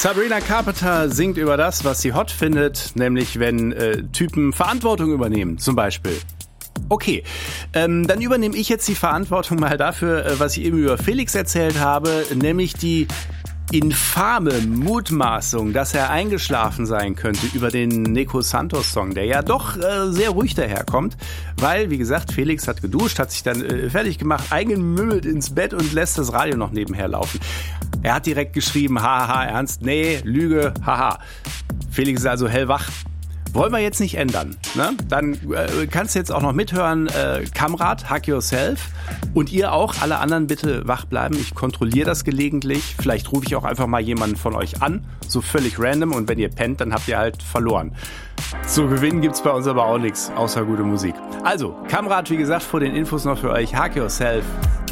Sabrina Carpenter singt über das, was sie hot findet, nämlich wenn Typen Verantwortung übernehmen, zum Beispiel. Okay, dann übernehme ich jetzt die Verantwortung mal dafür, was ich eben über Felix erzählt habe, nämlich die infame Mutmaßung, dass er eingeschlafen sein könnte über den Nico Santos-Song, der ja doch sehr ruhig daherkommt, weil, wie gesagt, Felix hat geduscht, hat sich dann fertig gemacht, eingemümmelt ins Bett und lässt das Radio noch nebenher laufen. Er hat direkt geschrieben, haha, ernst, nee, Lüge, haha. Felix ist also hellwach. Wollen wir jetzt nicht ändern, ne? Dann kannst du jetzt auch noch mithören, Kamrat, Hug Yourself. Und ihr auch, alle anderen bitte wach bleiben. Ich kontrolliere das gelegentlich. Vielleicht rufe ich auch einfach mal jemanden von euch an, so völlig random. Und wenn ihr pennt, dann habt ihr halt verloren. Zu gewinnen gibt's bei uns aber auch nichts, außer gute Musik. Also, Kamrat, wie gesagt, vor den Infos noch für euch, Hug Yourself.